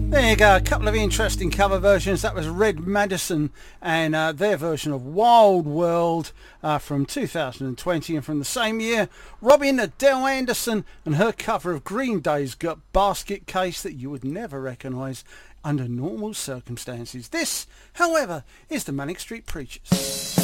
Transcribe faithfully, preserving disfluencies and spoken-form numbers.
There you go, a couple of interesting cover versions. That was Red Madison and uh, their version of Wild World uh, from two thousand twenty, and from the same year, Robin Adele Anderson and her cover of Green Day's Got Basket Case that you would never recognise under normal circumstances. This, however, is the Manic Street Preachers.